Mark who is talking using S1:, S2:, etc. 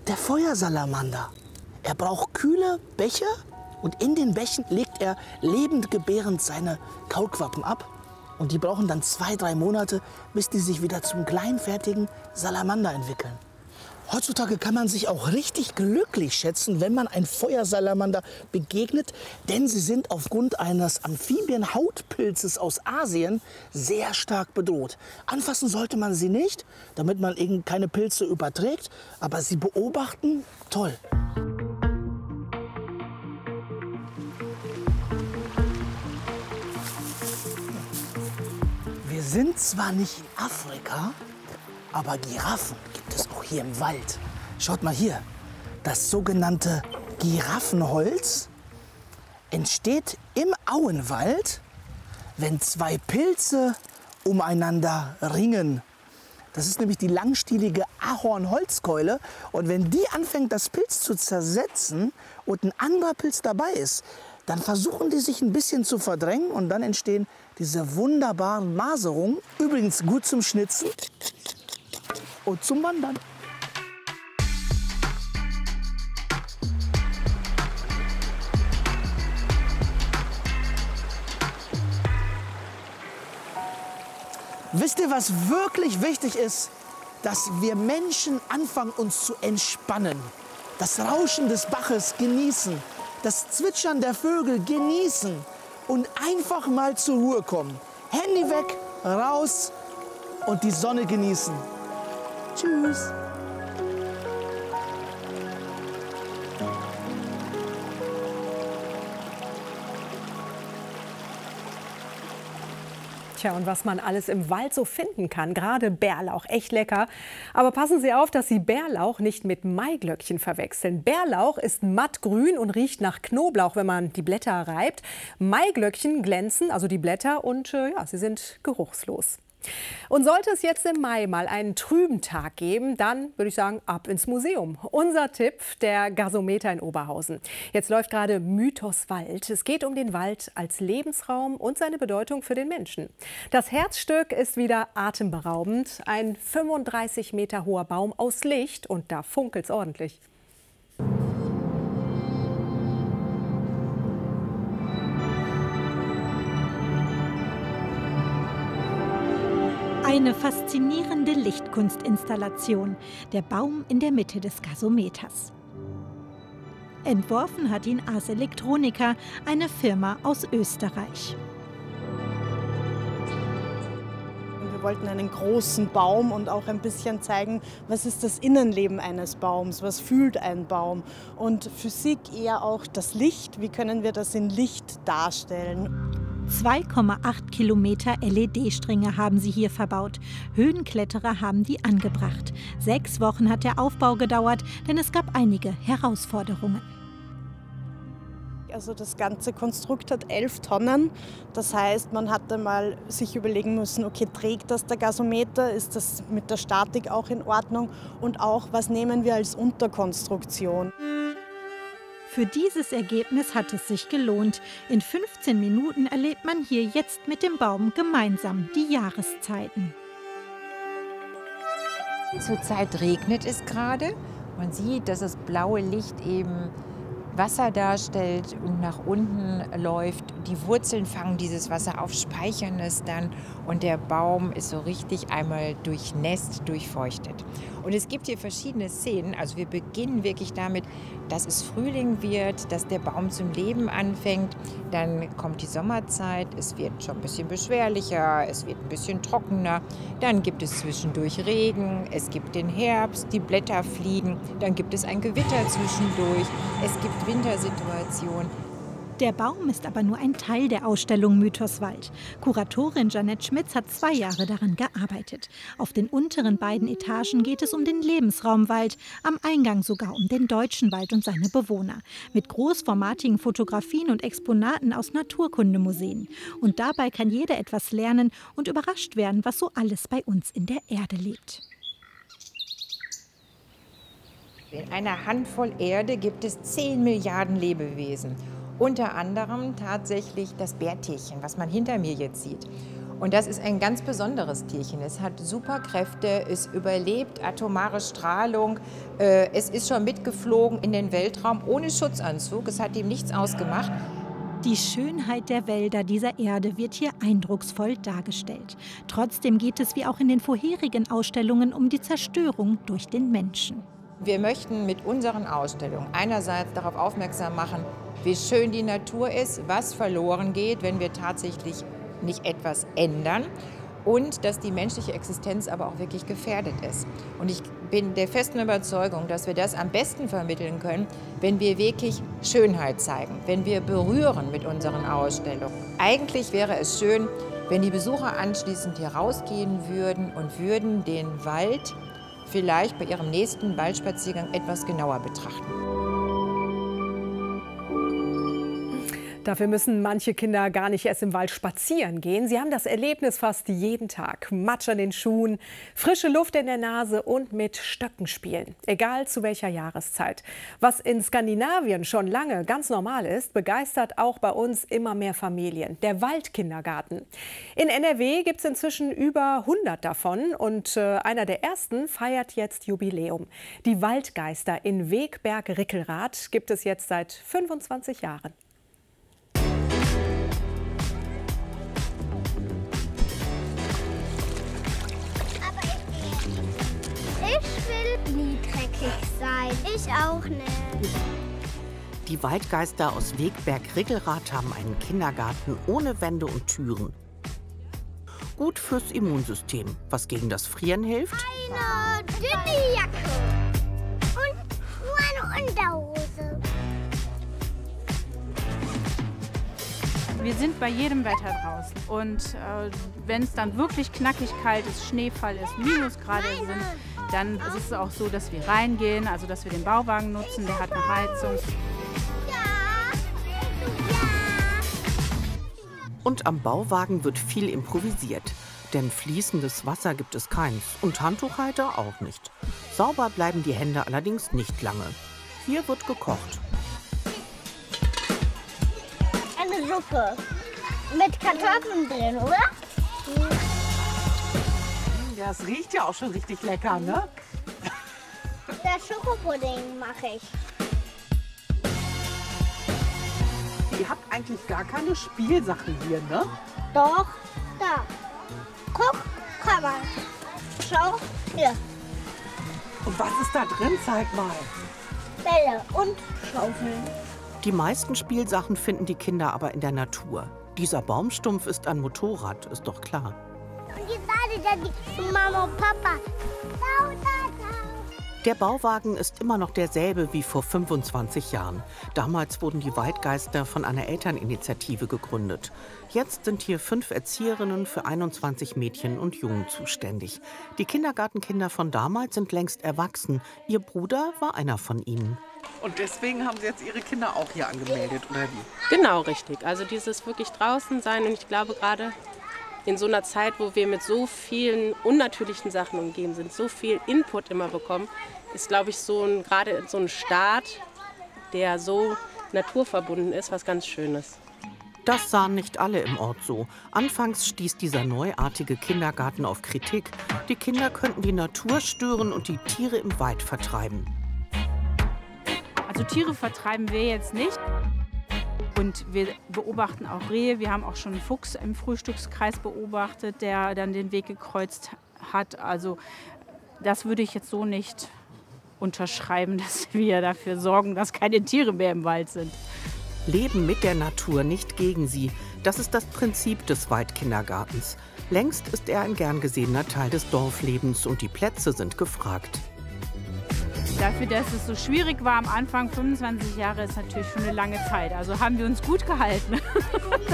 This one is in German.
S1: der Feuersalamander. Er braucht kühle Bäche und in den Bächen legt er lebend gebärend seine Kaulquappen ab. Und die brauchen dann 2, 3 Monate, bis die sich wieder zum kleinfertigen Salamander entwickeln. Heutzutage kann man sich auch richtig glücklich schätzen, wenn man ein Feuersalamander begegnet, denn sie sind aufgrund eines Amphibienhautpilzes aus Asien sehr stark bedroht. Anfassen sollte man sie nicht, damit man eben keine Pilze überträgt, aber sie beobachten, toll. Wir sind zwar nicht in Afrika, aber Giraffen gibt es auch hier im Wald. Schaut mal hier, das sogenannte Giraffenholz entsteht im Auenwald, wenn 2 Pilze umeinander ringen. Das ist nämlich die langstielige Ahornholzkeule. Und wenn die anfängt, das Pilz zu zersetzen und ein anderer Pilz dabei ist, dann versuchen die sich ein bisschen zu verdrängen und dann entstehen diese wunderbaren Maserungen. Übrigens gut zum Schnitzen und zum Wandern. Wisst ihr, was wirklich wichtig ist? Dass wir Menschen anfangen, uns zu entspannen. Das Rauschen des Baches genießen, das Zwitschern der Vögel genießen und einfach mal zur Ruhe kommen. Handy weg, raus und die Sonne genießen. Tschüss.
S2: Tja, und was man alles im Wald so finden kann, gerade Bärlauch, echt lecker. Aber passen Sie auf, dass Sie Bärlauch nicht mit Maiglöckchen verwechseln. Bärlauch ist mattgrün und riecht nach Knoblauch, wenn man die Blätter reibt. Maiglöckchen glänzen, also die Blätter, und ja, sie sind geruchslos. Und sollte es jetzt im Mai mal einen trüben Tag geben, dann würde ich sagen, ab ins Museum. Unser Tipp, der Gasometer in Oberhausen. Jetzt läuft gerade Mythos Wald. Es geht um den Wald als Lebensraum und seine Bedeutung für den Menschen. Das Herzstück ist wieder atemberaubend. Ein 35 Meter hoher Baum aus Licht und da funkelt's ordentlich.
S3: Eine faszinierende Lichtkunstinstallation, der Baum in der Mitte des Gasometers. Entworfen hat ihn Ars Electronica, eine Firma aus Österreich.
S4: Wir wollten einen großen Baum und auch ein bisschen zeigen, was ist das Innenleben eines Baums, was fühlt ein Baum. Und Physik eher auch das Licht, wie können wir das in Licht darstellen.
S3: 2,8 Kilometer LED-Stränge haben sie hier verbaut. Höhenkletterer haben die angebracht. 6 Wochen hat der Aufbau gedauert, denn es gab einige Herausforderungen.
S4: Also das ganze Konstrukt hat 11 Tonnen. Das heißt, man hatte mal sich überlegen müssen, okay, trägt das der Gasometer? Ist das mit der Statik auch in Ordnung? Und auch, was nehmen wir als Unterkonstruktion?
S3: Für dieses Ergebnis hat es sich gelohnt. In 15 Minuten erlebt man hier jetzt mit dem Baum gemeinsam die Jahreszeiten.
S5: Zurzeit regnet es gerade. Man sieht, dass das blaue Licht eben Wasser darstellt und nach unten läuft. Die Wurzeln fangen dieses Wasser auf, speichern es dann und der Baum ist so richtig einmal durchnässt, durchfeuchtet. Und es gibt hier verschiedene Szenen. Also wir beginnen wirklich damit, dass es Frühling wird, dass der Baum zum Leben anfängt. Dann kommt die Sommerzeit, es wird schon ein bisschen beschwerlicher, es wird ein bisschen trockener. Dann gibt es zwischendurch Regen, es gibt den Herbst, die Blätter fliegen. Dann gibt es ein Gewitter zwischendurch, es gibt Wintersituation.
S3: Der Baum ist aber nur ein Teil der Ausstellung Mythos Wald. Kuratorin Janette Schmitz hat 2 Jahre daran gearbeitet. Auf den unteren beiden Etagen geht es um den Lebensraum Wald, am Eingang sogar um den deutschen Wald und seine Bewohner. Mit großformatigen Fotografien und Exponaten aus Naturkundemuseen. Und dabei kann jeder etwas lernen und überrascht werden, was so alles bei uns in der Erde lebt.
S5: In einer Handvoll Erde gibt es 10 Milliarden Lebewesen. Unter anderem tatsächlich das Bärtierchen, was man hinter mir jetzt sieht. Und das ist ein ganz besonderes Tierchen. Es hat Superkräfte, es überlebt atomare Strahlung, es ist schon mitgeflogen in den Weltraum ohne Schutzanzug. Es hat ihm nichts ausgemacht.
S3: Die Schönheit der Wälder dieser Erde wird hier eindrucksvoll dargestellt. Trotzdem geht es wie auch in den vorherigen Ausstellungen um die Zerstörung durch den Menschen.
S5: Wir möchten mit unseren Ausstellungen einerseits darauf aufmerksam machen, wie schön die Natur ist, was verloren geht, wenn wir tatsächlich nicht etwas ändern, und dass die menschliche Existenz aber auch wirklich gefährdet ist. Und ich bin der festen Überzeugung, dass wir das am besten vermitteln können, wenn wir wirklich Schönheit zeigen, wenn wir berühren mit unseren Ausstellungen. Eigentlich wäre es schön, wenn die Besucher anschließend hier rausgehen würden und würden den Wald vielleicht bei ihrem nächsten Waldspaziergang etwas genauer betrachten.
S2: Dafür müssen manche Kinder gar nicht erst im Wald spazieren gehen. Sie haben das Erlebnis fast jeden Tag. Matsch an den Schuhen, frische Luft in der Nase und mit Stöcken spielen. Egal zu welcher Jahreszeit. Was in Skandinavien schon lange ganz normal ist, begeistert auch bei uns immer mehr Familien. Der Waldkindergarten. In NRW gibt es inzwischen über 100 davon. Und einer der ersten feiert jetzt Jubiläum. Die Waldgeister in Wegberg-Rickelrath gibt es jetzt seit 25 Jahren.
S6: Ich will nie dreckig sein. Ich auch nicht.
S7: Die Waldgeister aus Wegberg-Rickelrath haben einen Kindergarten ohne Wände und Türen. Gut fürs Immunsystem, was gegen das Frieren hilft.
S6: Eine dünne Jacke und nur eine Unterhose.
S8: Wir sind bei jedem Wetter draußen und wenn es dann wirklich knackig kalt ist, Schneefall ist, Minusgrade sind, dann ist es auch so, dass wir reingehen, also dass wir den Bauwagen nutzen, der hat eine Heizung.
S7: Und am Bauwagen wird viel improvisiert, denn fließendes Wasser gibt es keins und Handtuchhalter auch nicht. Sauber bleiben die Hände allerdings nicht lange. Hier wird gekocht.
S6: Eine Suppe mit Kartoffeln drin, oder?
S9: Das riecht ja auch schon richtig lecker, ne?
S6: Der Schokopudding mache ich.
S9: Ihr habt eigentlich gar keine Spielsachen hier, ne?
S6: Doch, da. Guck, komm mal. Schau, hier.
S9: Und was ist da drin? Zeig mal.
S6: Bälle und Schaufeln.
S7: Die meisten Spielsachen finden die Kinder aber in der Natur. Dieser Baumstumpf ist ein Motorrad, ist doch klar.
S6: Und die Seite dann zu Mama und Papa. Da.
S7: Der Bauwagen ist immer noch derselbe wie vor 25 Jahren. Damals wurden die Waldgeister von einer Elterninitiative gegründet. Jetzt sind hier 5 Erzieherinnen für 21 Mädchen und Jungen zuständig. Die Kindergartenkinder von damals sind längst erwachsen. Ihr Bruder war einer von ihnen.
S9: Und deswegen haben Sie jetzt Ihre Kinder auch hier angemeldet, oder wie?
S10: Genau, richtig. Also dieses wirklich draußen sein. Und ich glaube, gerade in so einer Zeit, wo wir mit so vielen unnatürlichen Sachen umgeben sind, so viel Input immer bekommen, ist, glaube ich, gerade so ein Start, der so naturverbunden ist, was ganz Schönes.
S7: Das sahen nicht alle im Ort so. Anfangs stieß dieser neuartige Kindergarten auf Kritik. Die Kinder könnten die Natur stören und die Tiere im Wald vertreiben.
S8: Also Tiere vertreiben wir jetzt nicht. Und wir beobachten auch Rehe. Wir haben auch schon einen Fuchs im Frühstückskreis beobachtet, der dann den Weg gekreuzt hat. Also das würde ich jetzt so nicht unterschreiben, dass wir dafür sorgen, dass keine Tiere mehr im Wald sind.
S7: Leben mit der Natur, nicht gegen sie. Das ist das Prinzip des Waldkindergartens. Längst ist er ein gern gesehener Teil des Dorflebens und die Plätze sind gefragt.
S8: Dafür, dass es so schwierig war am Anfang, 25 Jahre ist natürlich schon eine lange Zeit. Also haben wir uns gut gehalten.